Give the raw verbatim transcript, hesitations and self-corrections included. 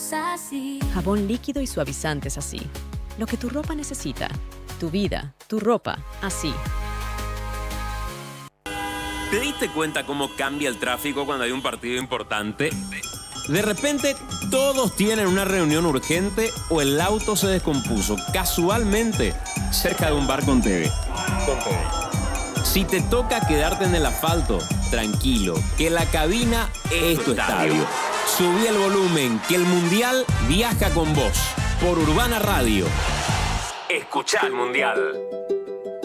somos así. Jabón líquido y suavizantes así. Lo que tu ropa necesita. Tu vida, tu ropa, así. ¿Te diste cuenta cómo cambia el tráfico cuando hay un partido importante? De repente, todos tienen una reunión urgente o el auto se descompuso casualmente cerca de un bar con T V. Con T V. Si te toca quedarte en el asfalto, tranquilo, que la cabina es tu estadio. Subí el volumen, que el Mundial viaja con vos. Por Urbana Radio. Escuchá el Mundial.